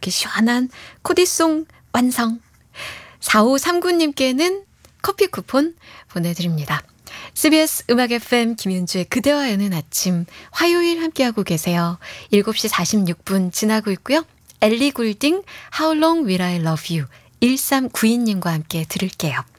이렇게 시원한 코디송 완성. 4539님께는 커피 쿠폰 보내드립니다. CBS 음악 FM 김윤주의 그대와 여는 아침 화요일 함께하고 계세요. 7시 46분 지나고 있고요. 엘리 굴딩 How Long Will I Love You 1392님과 함께 들을게요.